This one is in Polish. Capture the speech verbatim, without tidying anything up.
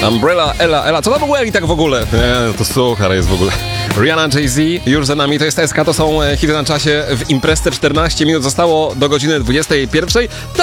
Umbrella, Ella, Ella. Co to w ogóle i tak w ogóle? Nie, to suchar jest w ogóle. Rihanna, Jay-Z, już za nami, to jest S K, to są hity na czasie w Imprezce. czternaście minut zostało do godziny dwudziestej pierwszej.